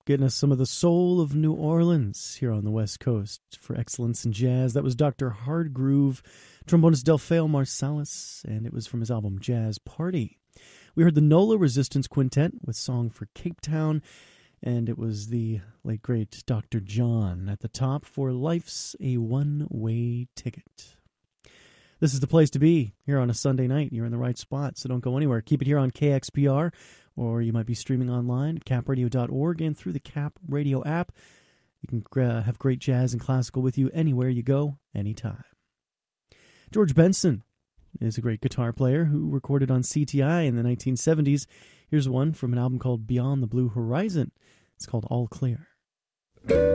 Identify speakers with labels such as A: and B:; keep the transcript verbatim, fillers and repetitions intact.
A: getting us some of the soul of New Orleans here on the West Coast for excellence in jazz. That was Doctor Hardgroove, trombonist Delfeo Marsalis, and it was from his album Jazz Party. We heard the Nola Resistance Quintet with Song for Cape Town, and it was the late great Doctor John at the top for Life's a One-Way Ticket. This is the place to be here on a Sunday night. You're in the right spot, so don't go anywhere. Keep it here on K X P R, or you might be streaming online at cap radio dot org and through the Cap Radio app. You can uh, have great jazz and classical with you anywhere you go, anytime. George Benson is a great guitar player who recorded on C T I in the nineteen seventies. Here's one from an album called Beyond the Blue Horizon. It's called All Clear.